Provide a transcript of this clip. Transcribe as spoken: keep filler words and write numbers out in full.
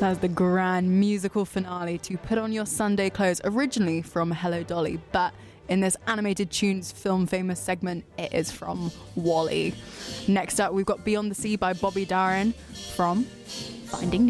That was the grand musical finale to Put On Your Sunday Clothes, originally from Hello Dolly, but in this Animated Tunes Film Famous segment, it is from WALL-E. Next up, we've got Beyond the Sea by Bobby Darin from Finding